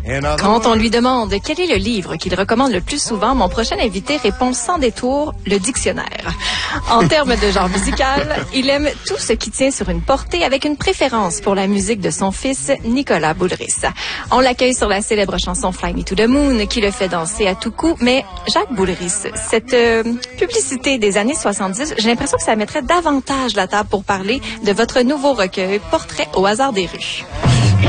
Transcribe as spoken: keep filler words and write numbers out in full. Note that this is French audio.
Quand on lui demande quel est le livre qu'il recommande le plus souvent, mon prochain invité répond sans détour le dictionnaire. En termes de genre musical, il aime tout ce qui tient sur une portée avec une préférence pour la musique de son fils Nicolas Boulris. On l'accueille sur la célèbre chanson Fly Me to the Moon qui le fait danser à tout coup, mais Jacques Boulris, cette euh, publicité des années soixante-dix, j'ai l'impression que ça mettrait davantage la table pour parler de votre nouveau recueil Portrait au hasard des rues.